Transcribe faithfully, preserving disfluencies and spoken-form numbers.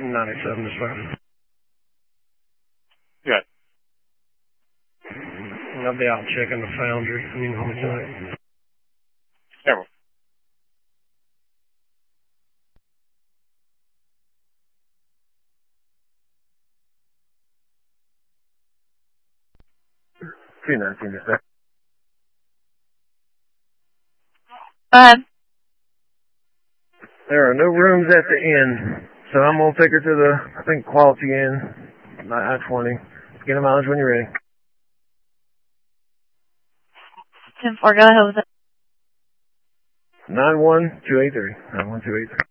ninety-seven is fine. Good. I'll be out checking the foundry. You know, tonight. Never. two nineteen is there. Um, There are no rooms at the inn, so I'm going to take her to the, I think, Quality Inn, I twenty. Get a mileage when you're ready. ten four, go ahead with it. nine one two eight three. nine one two eight three.